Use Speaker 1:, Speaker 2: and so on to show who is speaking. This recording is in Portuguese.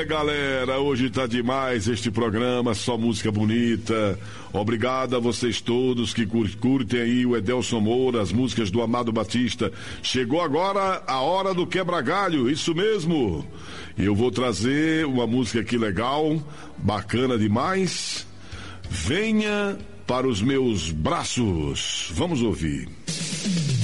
Speaker 1: galera, hoje tá demais este programa, só música bonita. Obrigado a vocês todos que curtem aí o Edelson Moura, as músicas do Amado Batista. Chegou agora a hora do quebra-galho, isso mesmo. Eu vou trazer uma música aqui legal, bacana demais. Venha para os meus braços. Vamos ouvir.